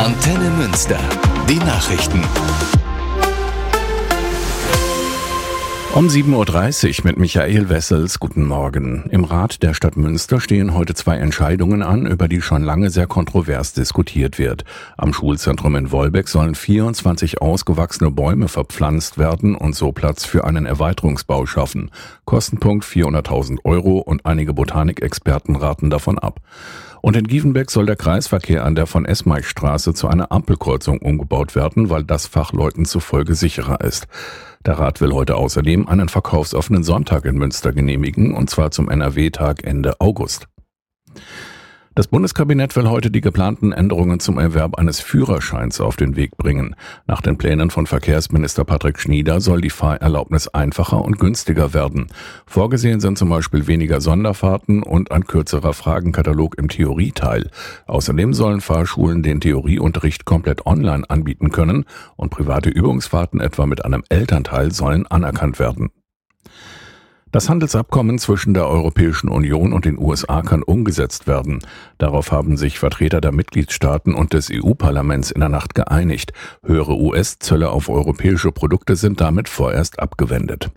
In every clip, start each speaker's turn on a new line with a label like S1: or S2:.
S1: Antenne Münster. Die Nachrichten.
S2: Um 7.30 Uhr mit Michael Wessels. Guten Morgen. Im Rat der Stadt Münster stehen heute 2 Entscheidungen an, über die schon lange sehr kontrovers diskutiert wird. Am Schulzentrum in Wolbeck sollen 24 ausgewachsene Bäume verpflanzt werden und so Platz für einen Erweiterungsbau schaffen. Kostenpunkt 400.000 € und einige Botanikexperten raten davon ab. Und in Gievenbeck soll der Kreisverkehr an der von Esmeichstraße zu einer Ampelkreuzung umgebaut werden, weil das Fachleuten zufolge sicherer ist. Der Rat will heute außerdem einen verkaufsoffenen Sonntag in Münster genehmigen, und zwar zum NRW-Tag Ende August. Das Bundeskabinett will heute die geplanten Änderungen zum Erwerb eines Führerscheins auf den Weg bringen. Nach den Plänen von Verkehrsminister Patrick Schnieder soll die Fahrerlaubnis einfacher und günstiger werden. Vorgesehen sind zum Beispiel weniger Sonderfahrten und ein kürzerer Fragenkatalog im Theorieteil. Außerdem sollen Fahrschulen den Theorieunterricht komplett online anbieten können und private Übungsfahrten etwa mit einem Elternteil sollen anerkannt werden. Das Handelsabkommen zwischen der Europäischen Union und den USA kann umgesetzt werden. Darauf haben sich Vertreter der Mitgliedstaaten und des EU-Parlaments in der Nacht geeinigt. Höhere US-Zölle auf europäische Produkte sind damit vorerst abgewendet.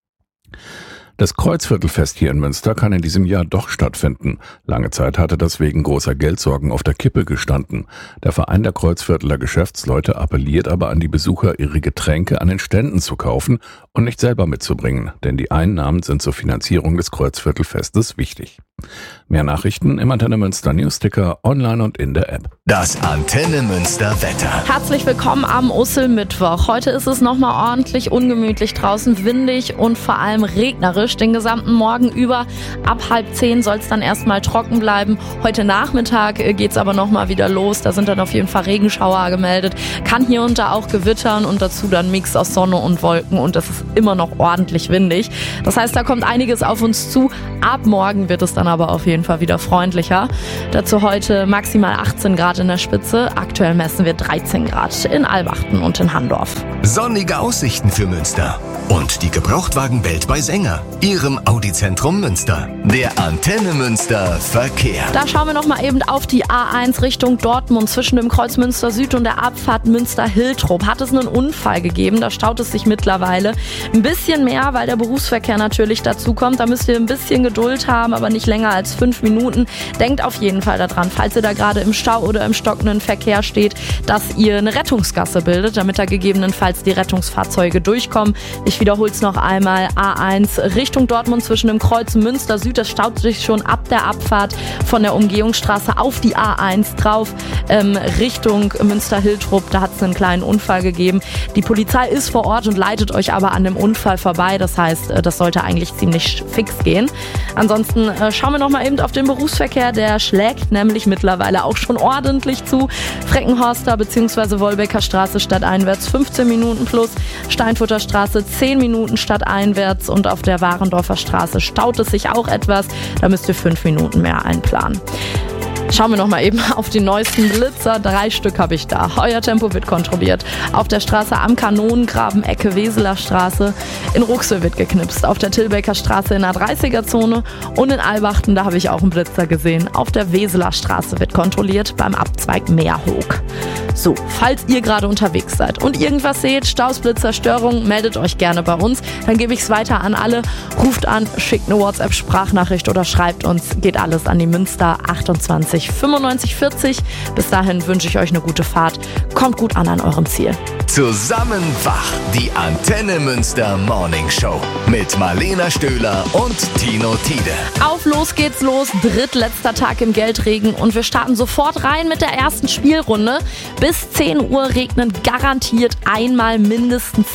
S2: Das Kreuzviertelfest hier in Münster kann in diesem Jahr doch stattfinden. Lange Zeit hatte das wegen großer Geldsorgen auf der Kippe gestanden. Der Verein der Kreuzvierteler Geschäftsleute appelliert aber an die Besucher, ihre Getränke an den Ständen zu kaufen und nicht selber mitzubringen, denn die Einnahmen sind zur Finanzierung des Kreuzviertelfestes wichtig. Mehr Nachrichten im Antenne Münster Newsticker, online und in der App.
S1: Das Antenne Münster Wetter.
S3: Herzlich willkommen am Ostermittwoch. Heute ist es nochmal ordentlich ungemütlich draußen, windig und vor allem regnerisch. Den gesamten Morgen über. Ab 9:30 soll es dann erstmal trocken bleiben. Heute Nachmittag geht es aber nochmal wieder los. Da sind dann auf jeden Fall Regenschauer gemeldet. Kann hier und da auch gewittern und dazu dann Mix aus Sonne und Wolken, und es ist immer noch ordentlich windig. Das heißt, da kommt einiges auf uns zu. Ab morgen wird es dann aber auf jeden Fall wieder freundlicher. Dazu heute maximal 18 Grad in der Spitze. Aktuell messen wir 13 Grad in Albachten und in Handorf.
S1: Sonnige Aussichten für Münster. Und die Gebrauchtwagenwelt bei Sänger, Ihrem Audi-Zentrum Münster. Der Antenne Münster Verkehr.
S3: Da schauen wir nochmal eben auf die A1 Richtung Dortmund. Zwischen dem Kreuz Münster Süd und der Abfahrt Münster-Hiltrop hat es einen Unfall gegeben. Da staut es sich mittlerweile ein bisschen mehr, weil der Berufsverkehr natürlich dazu kommt. Da müsst ihr ein bisschen Geduld haben, aber nicht länger als 5 Minuten. Denkt auf jeden Fall daran, falls ihr da gerade im Stau oder im stockenden Verkehr steht, dass ihr eine Rettungsgasse bildet, damit da gegebenenfalls die Rettungsfahrzeuge durchkommen. Ich wiederhole es noch einmal. A1 Richtung Dortmund zwischen dem Kreuz Münster Süd. Das staut sich schon ab der Abfahrt von der Umgehungsstraße auf die A1 drauf. Richtung Münster-Hiltrop, da hat es einen kleinen Unfall gegeben. Die Polizei ist vor Ort und leitet euch aber an dem Unfall vorbei. Das heißt, das sollte eigentlich ziemlich fix gehen. Ansonsten schauen wir noch mal eben auf den Berufsverkehr. Der schlägt nämlich mittlerweile auch schon ordentlich zu. Freckenhorster bzw. Wolbecker Straße stadteinwärts 15 Minuten plus. Steinfurter Straße 10 Minuten stadteinwärts, und auf der Warendorfer Straße staut es sich auch etwas. Da müsst ihr 5 Minuten mehr einplanen. Schauen wir noch mal eben auf die neuesten Blitzer. 3 Stück habe ich da. Euer Tempo wird kontrolliert. Auf der Straße am Kanonengraben, Ecke Weseler Straße. In Ruxel wird geknipst. Auf der Tilbecker Straße in der 30er-Zone. Und in Albachten, da habe ich auch einen Blitzer gesehen. Auf der Weseler Straße wird kontrolliert beim Abzweig Meerhoek. So, falls ihr gerade unterwegs seid und irgendwas seht, Staus, Blitzer, Störungen, meldet euch gerne bei uns. Dann gebe ich es weiter an alle. Ruft an, schickt eine WhatsApp-Sprachnachricht oder schreibt uns. Geht alles an die Münster 28 95 40. Bis dahin wünsche ich euch eine gute Fahrt. Kommt gut an eurem Ziel.
S1: Zusammen wach, die Antenne Münster Morning Show mit Marlena Stöhler und Tino Tiede.
S3: Auf los geht's los, drittletzter Tag im Geldregen, und wir starten sofort rein mit der ersten Spielrunde. Bis 10 Uhr regnen garantiert einmal mindestens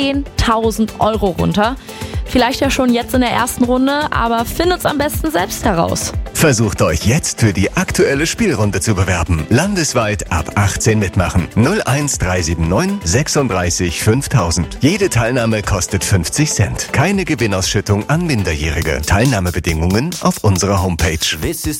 S3: 10.000 € runter. Vielleicht ja schon jetzt in der ersten Runde, aber findet's am besten selbst heraus.
S1: Versucht euch jetzt für die aktuelle Spielrunde zu bewerben. Landesweit ab 18 mitmachen. 01379 36 5000. Jede Teilnahme kostet 50 Cent. Keine Gewinnausschüttung an Minderjährige. Teilnahmebedingungen auf unserer Homepage.